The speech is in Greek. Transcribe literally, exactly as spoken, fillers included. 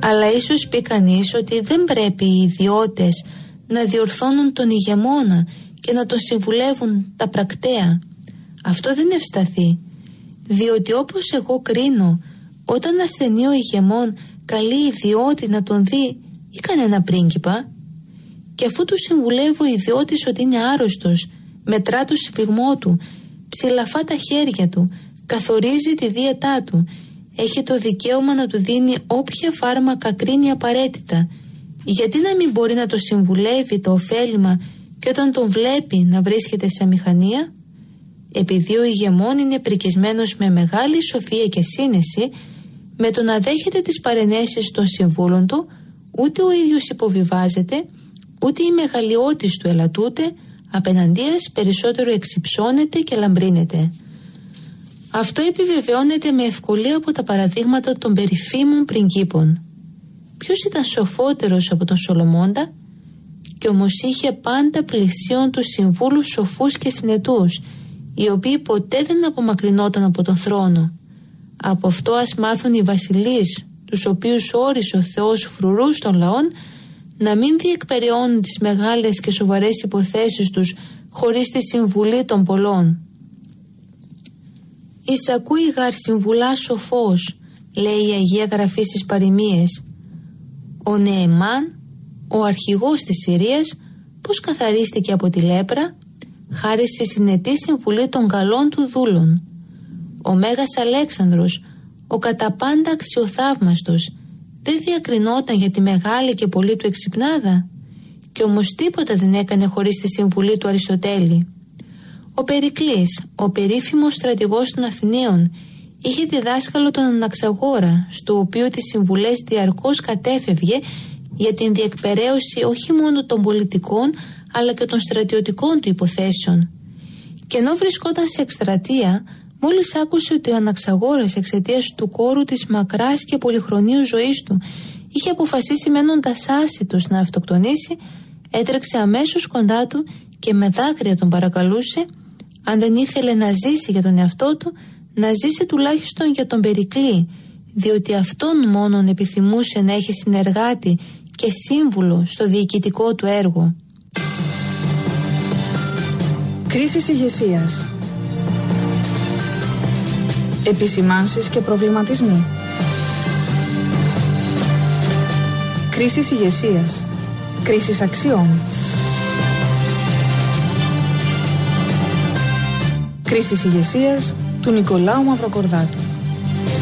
Αλλά ίσως πει κανείς ότι δεν πρέπει οι ιδιώτες να διορθώνουν τον ηγεμόνα και να τον συμβουλεύουν τα πρακτέα. Αυτό δεν ευσταθεί, διότι όπως εγώ κρίνω, όταν ασθενεί ο ηγεμόν καλεί ιδιώτη να τον δει ή κανένα πρίγκιπα, και αφού του συμβουλεύει ο ιδιώτης ότι είναι άρρωστος, μετρά το σφιγμό του, ψηλαφά τα χέρια του, καθορίζει τη δίαιτά του, έχει το δικαίωμα να του δίνει όποια φάρμακα κρίνει απαραίτητα, γιατί να μην μπορεί να το συμβουλεύει το ωφέλιμα και όταν τον βλέπει να βρίσκεται σε αμηχανία? Επειδή ο ηγεμόν είναι πρικισμένος με μεγάλη σοφία και σύνεση, με το να δέχεται τις παρενέσεις των συμβούλων του, ούτε ο ίδιος υποβιβάζεται, ούτε η μεγαλειώτης του ελαττούται, απέναντίας περισσότερο εξυψώνεται και λαμπρύνεται. Αυτό επιβεβαιώνεται με ευκολία από τα παραδείγματα των περίφημων πριγκίπων. Ποιος ήταν σοφότερος από τον Σολομώντα? Και όμως είχε πάντα πλησίον του συμβούλους σοφούς και συνετούς, οι οποίοι ποτέ δεν απομακρυνόταν από τον θρόνο. Από αυτό ας μάθουν οι βασιλείς, τους οποίους όρισε ο Θεός φρουρούς των λαών, να μην διεκπεραιώνουν τις μεγάλες και σοβαρές υποθέσεις τους χωρίς τη συμβουλή των πολλών. «Εισακούει γαρ συμβουλά σοφός», λέει η Αγία Γραφή στις παροιμίες. Ο Νεεμάν, ο αρχηγός της Συρίας, πώς καθαρίστηκε από τη λέπρα? Χάρη στη συνετή συμβουλή των καλών του δούλων. Ο Μέγας Αλέξανδρος, ο κατά πάντα αξιοθαύμαστος, δεν διακρινόταν για τη μεγάλη και πολύ του εξυπνάδα, και όμως τίποτα δεν έκανε χωρίς τη συμβουλή του Αριστοτέλη. Ο Περικλής, ο περίφημος στρατηγός των Αθηναίων, είχε διδάσκαλο τον Αναξαγόρα, στο οποίο τις συμβουλές διαρκώς κατέφευγε για την διεκπεραίωση όχι μόνο των πολιτικών αλλά και των στρατιωτικών του υποθέσεων. Και ενώ βρισκόταν σε εκστρατεία, μόλις άκουσε ότι ο Αναξαγόρας, εξαιτίας του κόρου της μακράς και πολυχρονίου ζωής του, είχε αποφασίσει μένοντας άσιτος να αυτοκτονήσει, έτρεξε αμέσως κοντά του και με δάκρυα τον παρακαλούσε, αν δεν ήθελε να ζήσει για τον εαυτό του, να ζήσει τουλάχιστον για τον Περικλή, διότι αυτόν μόνον επιθυμούσε να έχει συνεργάτη και σύμβουλο στο διοικητικό του έργο. Κρίσεις ηγεσίας. Επισημάνσεις και προβληματισμοί. Κρίσεις ηγεσίας. Κρίσεις αξιών. Κρίσεις ηγεσίας του Νικολάου Μαυροκορδάτου.